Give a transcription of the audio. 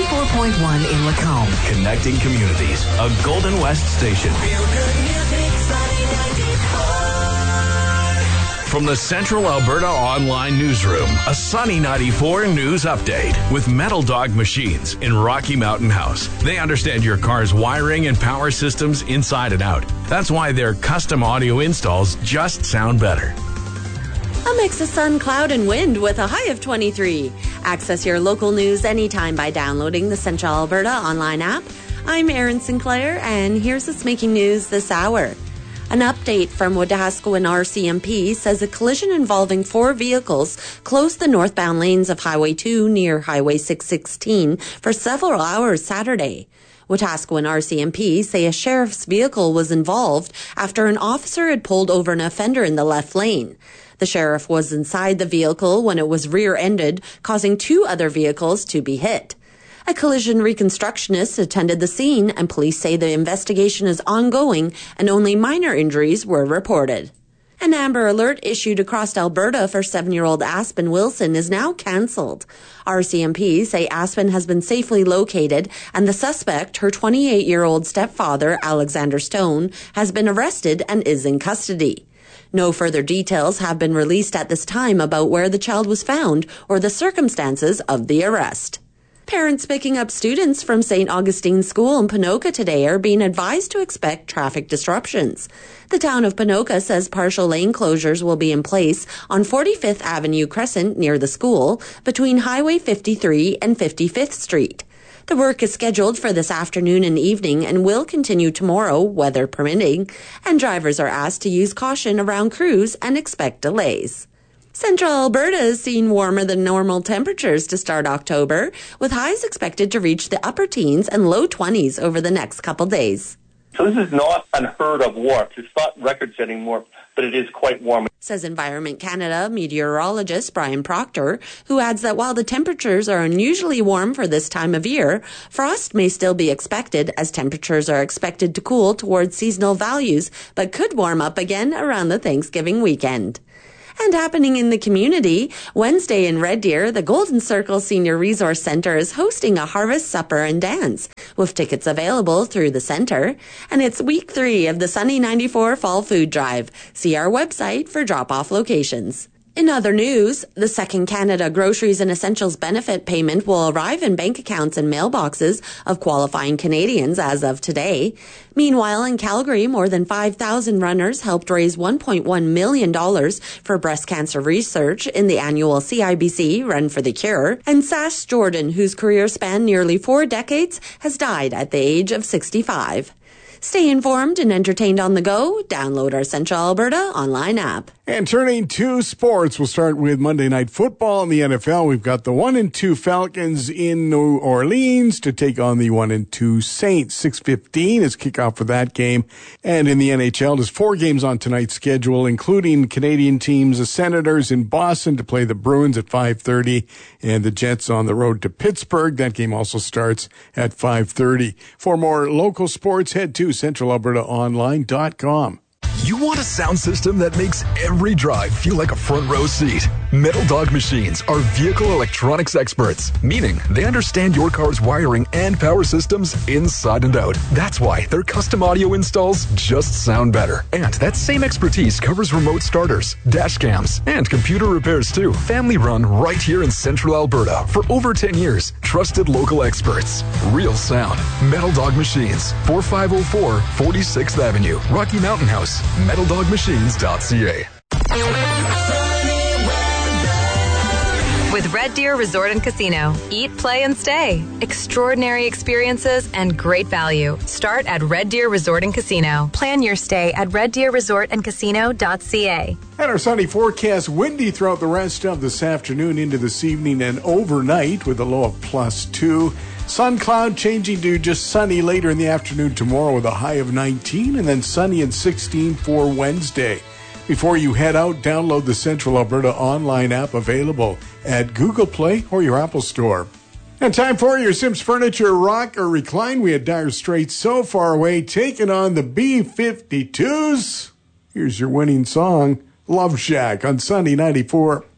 94.1 in Lacombe. Connecting communities. A Golden West station. Feel good music, Sunny 94. From the Central Alberta Online Newsroom, a Sunny 94 news update with Metal Dog Machines in Rocky Mountain House. They understand your car's wiring and power systems inside and out. That's why their custom audio installs just sound better. A mix of sun, cloud, and wind with a high of 23. Access your local news anytime by downloading the Central Alberta online app. I'm Erin Sinclair, and here's what's making news this hour. An update from Wetaskiwin RCMP says a collision involving 4 vehicles closed the northbound lanes of Highway 2 near Highway 616 for several hours Saturday. Wetaskiwin RCMP say a sheriff's vehicle was involved after an officer had pulled over an offender in the left lane. The sheriff was inside the vehicle when it was rear-ended, causing 2 other vehicles to be hit. A collision reconstructionist attended the scene, and police say the investigation is ongoing and only minor injuries were reported. An Amber Alert issued across Alberta for 7-year-old Aspen Wilson is now cancelled. RCMP say Aspen has been safely located, and the suspect, her 28-year-old stepfather, Alexander Stone, has been arrested and is in custody. No further details have been released at this time about where the child was found or the circumstances of the arrest. Parents picking up students from St. Augustine School in Ponoka today are being advised to expect traffic disruptions. The town of Ponoka says partial lane closures will be in place on 45th Avenue Crescent near the school between Highway 53 and 55th Street. The work is scheduled for this afternoon and evening and will continue tomorrow, weather permitting, and drivers are asked to use caution around crews and expect delays. Central Alberta is seeing warmer than normal temperatures to start October, with highs expected to reach the upper teens and low 20s over the next couple days. So this is not unheard of warmth. It's not record-setting warmth, but it is quite warm. Says Environment Canada meteorologist Brian Proctor, who adds that while the temperatures are unusually warm for this time of year, frost may still be expected as temperatures are expected to cool towards seasonal values, but could warm up again around the Thanksgiving weekend. And happening in the community, Wednesday in Red Deer, the Golden Circle Senior Resource Centre is hosting a harvest supper and dance, with tickets available through the centre. And it's week 3 of the Sunny 94 Fall Food Drive. See our website for drop-off locations. In other news, the Second Canada Groceries and Essentials benefit payment will arrive in bank accounts and mailboxes of qualifying Canadians as of today. Meanwhile, in Calgary, more than 5,000 runners helped raise $1.1 million for breast cancer research in the annual CIBC Run for the Cure. And Sash Jordan, whose career spanned nearly 4 decades, has died at the age of 65. Stay informed and entertained on the go. Download our Central Alberta online app. And turning to sports, we'll start with Monday Night Football in the NFL. We've got the 1-2 Falcons in New Orleans to take on the 1-2 Saints. 6:15 is kickoff for that game. And in the NHL, there's 4 games on tonight's schedule, including Canadian teams, the Senators in Boston to play the Bruins at 5:30, and the Jets on the road to Pittsburgh. That game also starts at 5:30. For more local sports, head to centralalbertaonline.com. You want a sound system that makes every drive feel like a front row seat? Metal Dog Machines are vehicle electronics experts, meaning they understand your car's wiring and power systems inside and out. That's why their custom audio installs just sound better. And that same expertise covers remote starters, dash cams, and computer repairs too. Family run right here in Central Alberta for over 10 years. Trusted local experts. Real sound. Metal Dog Machines, 4504 46th Avenue, Rocky Mountain House. MetalDogMachines.ca. With Red Deer Resort and Casino. Eat, play, and stay. Extraordinary experiences and great value. Start at Red Deer Resort and Casino. Plan your stay at reddeerresortandcasino.ca. And our sunny forecast, windy throughout the rest of this afternoon into this evening and overnight with a low of +2. Sun cloud changing to just sunny later in the afternoon tomorrow with a high of 19, and then sunny and 16 for Wednesday. Before you head out, download the Central Alberta online app available at Google Play or your Apple Store. And time for your Sims Furniture Rock or Recline. We had Dire Straits So Far Away taking on the B-52s. Here's your winning song, Love Shack on Sunny 94.